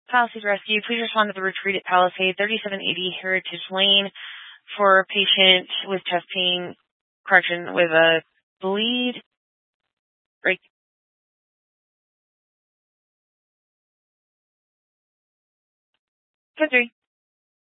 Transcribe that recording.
Palisades Rescue, please respond to the retreat at Palisade, 3780 Heritage Lane, for a patient with chest pain, with a bleed. Break. Code 3.